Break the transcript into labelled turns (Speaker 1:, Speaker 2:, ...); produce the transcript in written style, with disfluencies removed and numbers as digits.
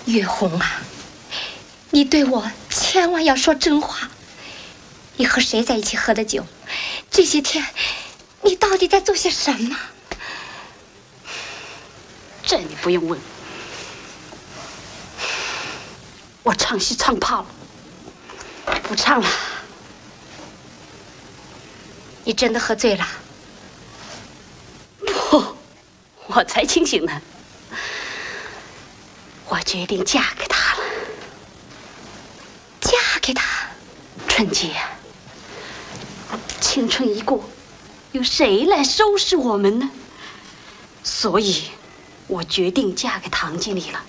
Speaker 1: 月红啊，你对我千万要说真话。你和谁在一起喝的酒？这些天，你到底在做些什么？
Speaker 2: 这你不用问。我唱戏唱怕了，不唱了。
Speaker 1: 你真的喝醉了？
Speaker 2: 不，我才清醒呢。我决定嫁给他了。
Speaker 1: 嫁给他？
Speaker 2: 春姐，青春一过，由谁来收拾我们呢？所以，我决定嫁给唐经理了。